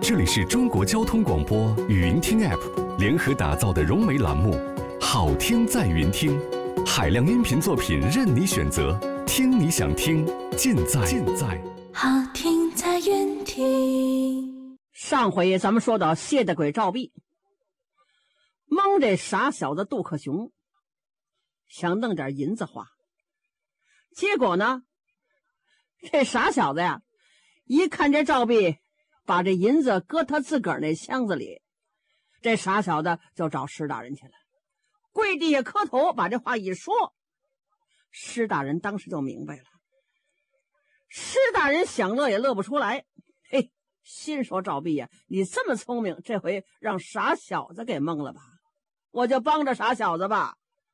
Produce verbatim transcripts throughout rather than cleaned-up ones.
这里是中国交通广播语音听 App 联合打造的融媒栏目，好听在云听，海量音频作品任你选择，听你想听，尽在尽在好听在云听。 上回咱们说到谢大鬼赵弼蒙这傻小子杜克雄，想弄点银子花，结果呢，这傻小子呀，一看这赵弼把这银子搁他自个儿那箱子里，这傻小子就找施大人去了，跪地下磕头，把这话一说，施大人当时就明白了。施大人想乐也乐不出来，嘿，心说赵弼呀，你这么聪明，这回让傻小子给蒙了吧，我就帮着傻小子吧。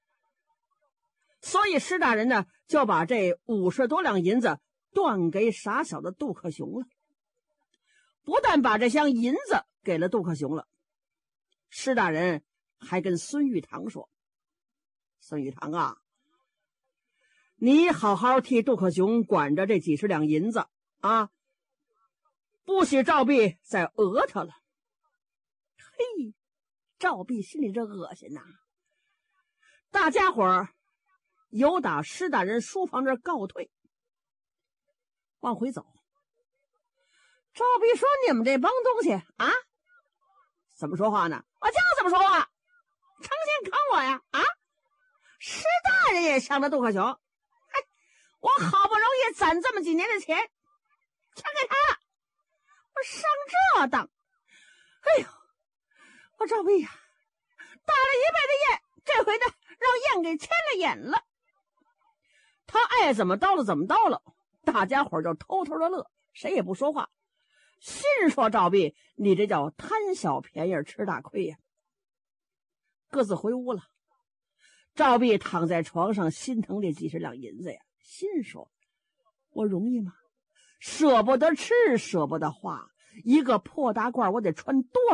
所以施大人呢，就把这五十多两银子断给傻小子杜克雄了。不但把这箱银子给了杜克雄了，施大人还跟孙玉堂说：“孙玉堂啊，你好好替杜克雄管着这几十两银子啊，不许赵弼再讹他了。”嘿，赵弼心里这恶心呐！大家伙儿由打施大人书房这儿告退，往回走。赵弼说：“你们这帮东西啊，怎么说话呢？我就怎么说话，成心坑我呀！啊，施大人也想着杜克雄，嘿，我好不容易攒这么几年的钱，全给他了，我上这当！哎呦，我赵弼呀，打了一辈子烟，这回呢，让烟给牵了眼了。他爱怎么叨了怎么叨了，大家伙就偷偷的乐，谁也不说话。心说赵弼，你这叫贪小便宜吃大亏呀！各自回屋了。赵弼躺在床上，心疼这几十两银子呀，心说：我容易吗？舍不得吃，舍不得花，一个破大褂我得穿多